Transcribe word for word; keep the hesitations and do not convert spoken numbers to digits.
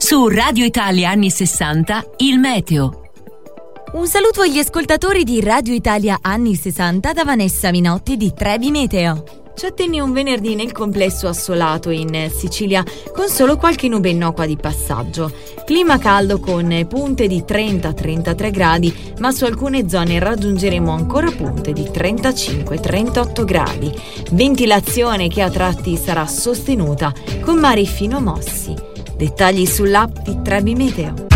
Su Radio Italia anni sessanta, il meteo. Un saluto agli ascoltatori di Radio Italia anni sessanta da Vanessa Minotti di Trebi Meteo. Ci attende un venerdì nel complesso assolato in Sicilia, con solo qualche nube innocua di passaggio. Clima caldo con punte di trenta trentatré gradi, ma su alcune zone raggiungeremo ancora punte di trentacinque trentotto gradi. Ventilazione che a tratti sarà sostenuta, con mari fino mossi. Dettagli sull'app di Trebi Meteo.